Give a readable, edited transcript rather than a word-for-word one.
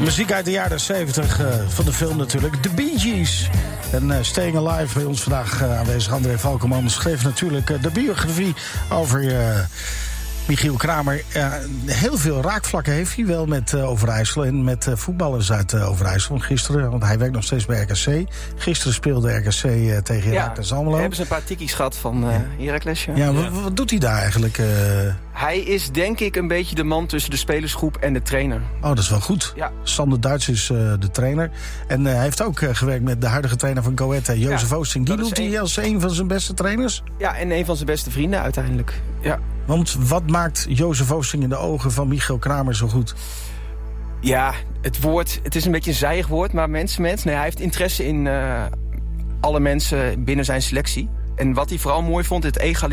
Muziek uit de jaren 70 van de film natuurlijk. The Bee Gees. En Staying Alive bij ons vandaag aanwezig. André Valkenman schreef natuurlijk de biografie over Michiel Kramer. Heel veel raakvlakken heeft hij wel met Overijssel en met voetballers uit Overijssel. Gisteren, want hij werkt nog steeds bij RKC. Gisteren speelde RKC tegen Heracles Almelo. Hebben ze een paar tikkies gehad van Heracles. Ja, wat doet hij daar eigenlijk? Hij is denk ik een beetje de man tussen de spelersgroep en de trainer. Oh, dat is wel goed. Ja. Sander Duits is de trainer. En hij heeft ook gewerkt met de huidige trainer van Go Ahead, Jozef Oosting. Die doet hij als een van zijn beste trainers? Ja, en een van zijn beste vrienden uiteindelijk. Ja. Want wat maakt Jozef Oosting in de ogen van Michiel Kramer zo goed? Ja, het is een beetje een zijig woord, maar Nee, hij heeft interesse in alle mensen binnen zijn selectie. En wat hij vooral mooi vond, het egaliteit.